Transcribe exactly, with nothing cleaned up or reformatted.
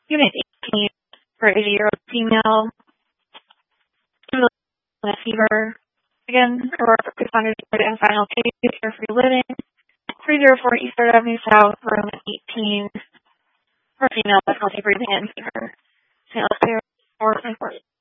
Unit eighteen for eighty-year-old female. With fever. Again, Aurora responded and final case for free living. three oh four East third Avenue South, room eighteen. For female with healthy breathing and fever. Saint Louis, four twenty-four.